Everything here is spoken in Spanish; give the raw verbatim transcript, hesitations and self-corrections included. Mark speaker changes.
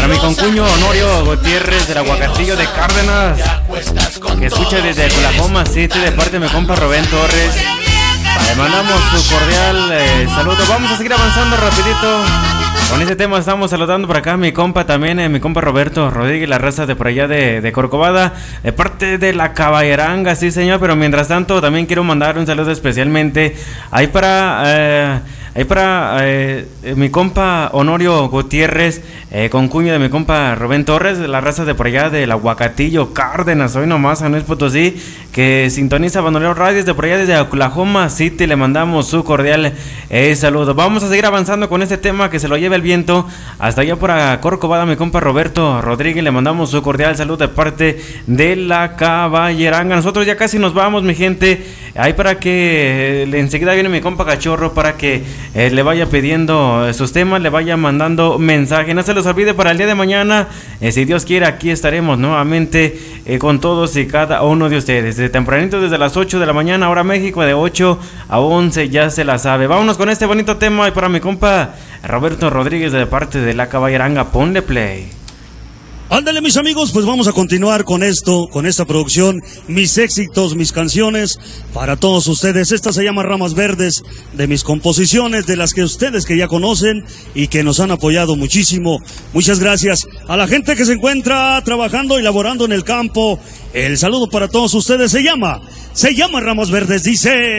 Speaker 1: Para mi concuño Honorio Gutiérrez del Aguacatillo de Cárdenas, que escucha desde Oklahoma City, de parte de mi compa Rubén Torres. Le mandamos su cordial eh, saludo. Vamos a seguir avanzando rapidito con este tema. Estamos saludando por acá a mi compa también, eh, mi compa Roberto Rodríguez, la raza de por allá de, de Corcovada, de parte de la Caballeranga, sí señor. Pero mientras tanto también quiero mandar un saludo especialmente ahí para... Eh, Ahí para eh, mi compa Honorio Gutiérrez, eh, concuño de mi compa Rubén Torres, de la raza de por allá del Aguacatillo, Cárdenas, hoy nomás, San Luis Potosí, que sintoniza Bandolero Radios de por allá desde Oklahoma City. Le mandamos su cordial eh, saludo. Vamos a seguir avanzando con este tema, que se lo lleve el viento hasta allá por Corcovada, mi compa Roberto Rodríguez. Le mandamos su cordial saludo de parte de la Caballeranga. Nosotros ya casi nos vamos, mi gente. Ahí para que eh, enseguida viene mi compa Cachorro para que Eh, le vaya pidiendo sus temas, le vaya mandando mensaje. No se los olvide para el día de mañana, eh, si Dios quiere, aquí estaremos nuevamente eh, con todos y cada uno de ustedes. Desde tempranito, desde las ocho de la mañana, hora México, de ocho a once, ya se la sabe. Vámonos con este bonito tema y para mi compa Roberto Rodríguez de parte de la Caballeranga. Ponle play.
Speaker 2: Ándale, mis amigos, pues vamos a continuar con esto, con esta producción, mis éxitos, mis canciones, para todos ustedes. Esta se llama Ramas Verdes, de mis composiciones, de las que ustedes que ya conocen y que nos han apoyado muchísimo. Muchas gracias a la gente que se encuentra trabajando y laborando en el campo. El saludo para todos ustedes se llama, se llama Ramas Verdes, dice...